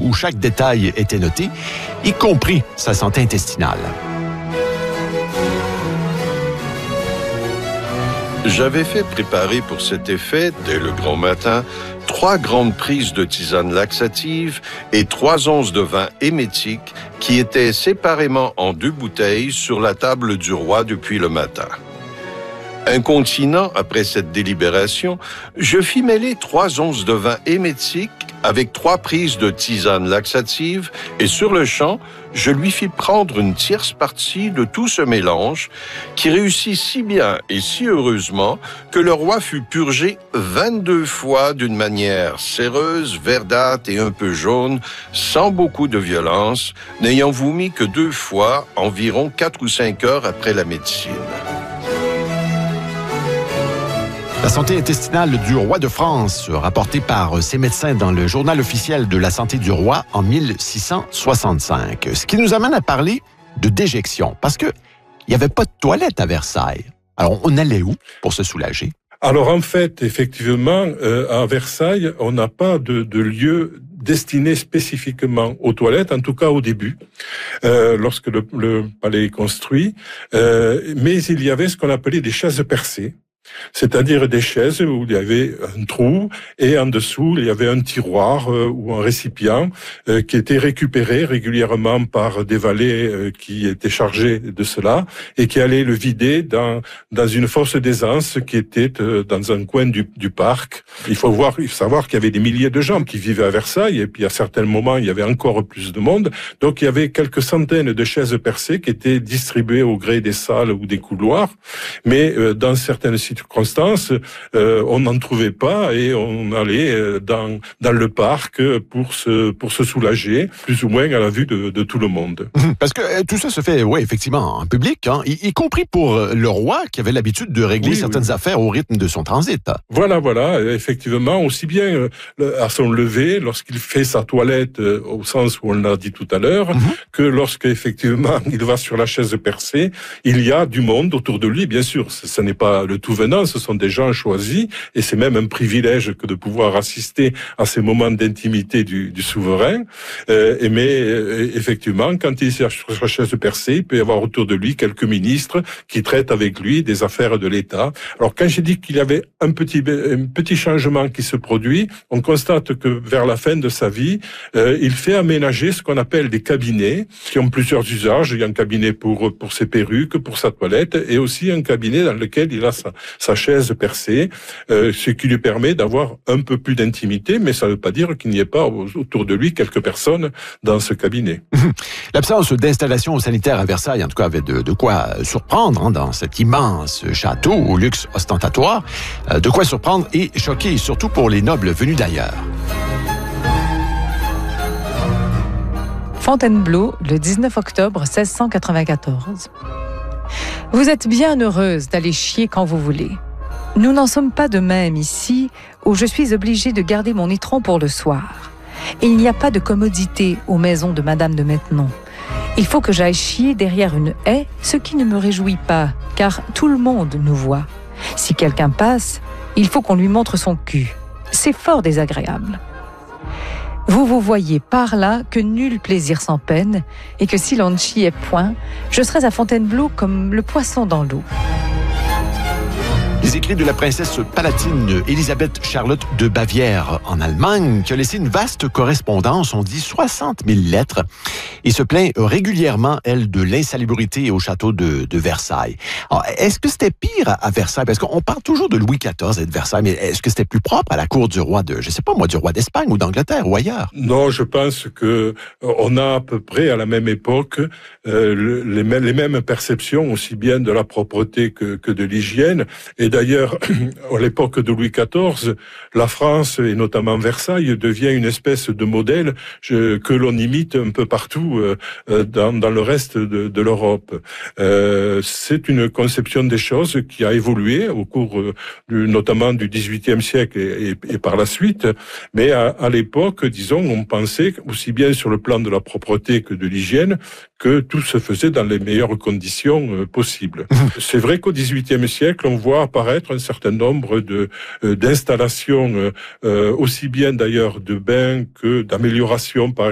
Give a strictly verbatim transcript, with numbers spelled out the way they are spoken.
où chaque détail était noté, y compris sa santé intestinale. J'avais fait préparer pour cet effet, dès le grand matin, trois grandes prises de tisane laxative et trois onces de vin émétique qui étaient séparément en deux bouteilles sur la table du roi depuis le matin. Incontinent après cette délibération, je fis mêler trois onces de vin émétique avec trois prises de tisane laxative et sur le champ, je lui fis prendre une tierce partie de tout ce mélange qui réussit si bien et si heureusement que le roi fut purgé vingt-deux fois d'une manière séreuse, verdâtre et un peu jaune, sans beaucoup de violence, n'ayant vomi que deux fois, environ quatre ou cinq heures après la médecine. La santé intestinale du roi de France, rapportée par ses médecins dans le journal officiel de la santé du roi en mille six cent soixante-cinq. Ce qui nous amène à parler de déjection, parce qu'il n'y avait pas de toilette à Versailles. Alors, on allait où pour se soulager? Alors, en fait, effectivement, euh, à Versailles, on n'a pas de, de lieu destiné spécifiquement aux toilettes, en tout cas au début, euh, lorsque le, le palais est construit. Euh, mais il y avait ce qu'on appelait des chaises percées. C'est-à-dire des chaises où il y avait un trou et en dessous il y avait un tiroir euh, ou un récipient euh, qui était récupéré régulièrement par des valets euh, qui étaient chargés de cela et qui allaient le vider dans dans une fosse d'aisance qui était euh, dans un coin du, du parc. Il faut voir, il faut savoir qu'il y avait des milliers de gens qui vivaient à Versailles et puis à certains moments il y avait encore plus de monde. Donc il y avait quelques centaines de chaises percées qui étaient distribuées au gré des salles ou des couloirs, mais euh, dans certaines circonstances, euh, on n'en trouvait pas et on allait dans dans le parc pour se pour se soulager, plus ou moins à la vue de, de tout le monde. Parce que euh, tout ça se fait, oui, effectivement, en public, hein, y, y compris pour le roi qui avait l'habitude de régler oui, certaines oui. affaires au rythme de son transit. Voilà, voilà, effectivement, aussi bien euh, à son lever, lorsqu'il fait sa toilette, euh, au sens où on l'a dit tout à l'heure, mm-hmm. que lorsque effectivement il va sur la chaise percée, il y a du monde autour de lui, bien sûr. Ce, ce n'est pas le tout venant, ce sont des gens choisis, et c'est même un privilège que de pouvoir assister à ces moments d'intimité du, du souverain. Euh, mais euh, effectivement, quand il est sur sa chaise percée, il peut y avoir autour de lui quelques ministres qui traitent avec lui des affaires de l'État. Alors quand j'ai dit qu'il y avait un petit, un petit changement qui se produit, on constate que vers la fin de sa vie, euh, il fait aménager ce qu'on appelle des cabinets qui ont plusieurs usages. Il y a un cabinet pour pour ses perruques, pour sa toilette, et aussi un cabinet dans lequel il a sa, sa chaise percée, euh, ce qui lui permet d'avoir un peu plus d'intimité, mais ça ne veut pas dire qu'il n'y ait pas autour de lui quelques personnes dans ce cabinet. L'absence d'installation sanitaire à Versailles, en tout cas, avait de, de quoi surprendre hein, dans cet immense château au luxe ostentatoire, euh, de quoi surprendre et choquer, surtout pour les nobles venus d'ailleurs. Fontainebleau, le dix-neuf octobre seize cent quatre-vingt-quatorze. Vous êtes bien heureuse d'aller chier quand vous voulez. Nous n'en sommes pas de même ici, où je suis obligée de garder mon étron pour le soir. Et il n'y a pas de commodité aux maisons de Madame de Maintenon. Il faut que j'aille chier derrière une haie, ce qui ne me réjouit pas, car tout le monde nous voit. Si quelqu'un passe, il faut qu'on lui montre son cul. C'est fort désagréable. Vous vous voyez par là que nul plaisir sans peine, et que si l'on ne chiait point, je serais à Fontainebleau comme le poisson dans l'eau. Les écrits de la princesse palatine Élisabeth Charlotte de Bavière en Allemagne, qui a laissé une vaste correspondance, on dit soixante mille lettres, et se plaint régulièrement, elle, de l'insalubrité au château de, de Versailles. Alors, est-ce que c'était pire à, à Versailles? Parce qu'on parle toujours de Louis quatorze et de Versailles, mais est-ce que c'était plus propre à la cour du roi de, je sais pas moi, du roi d'Espagne ou d'Angleterre ou ailleurs? Non, je pense que on a à peu près à la même époque euh, le, les, mêmes, les mêmes perceptions, aussi bien de la propreté que, que de l'hygiène. Et d'ailleurs, à l'époque de Louis quatorze, la France, et notamment Versailles, devient une espèce de modèle je, que l'on imite un peu partout euh, dans, dans le reste de, de l'Europe. Euh, c'est une conception des choses qui a évolué au cours euh, du, notamment du dix-huitième siècle et, et, et par la suite. Mais à, à l'époque, disons, on pensait aussi bien sur le plan de la propreté que de l'hygiène que tout se faisait dans les meilleures conditions euh, possibles. C'est vrai qu'au dix-huitième siècle, on voit apparaître un certain nombre de euh, d'installations, euh, aussi bien d'ailleurs de bains que d'améliorations, par